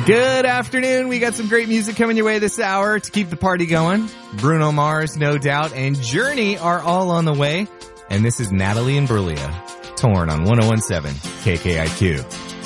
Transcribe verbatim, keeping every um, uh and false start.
Good afternoon. We got some great music coming your way this hour to keep the party going. Bruno Mars, No Doubt, and Journey are all on the way. And this is Natalie and Brulia, Torn on one oh one seven K K I Q.